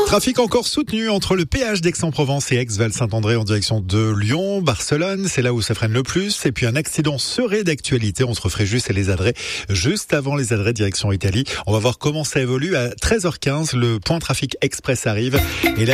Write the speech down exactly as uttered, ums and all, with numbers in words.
Trafic encore soutenu entre le péage d'Aix-en-Provence et Aix-Val-Saint-André en direction de Lyon, Barcelone, c'est là où ça freine le plus. Et puis un accident serait d'actualité entre Fréjus et les Adrets, juste avant les Adrets direction Italie. On va voir comment ça évolue. À treize heures quinze, le point trafic express arrive. Et la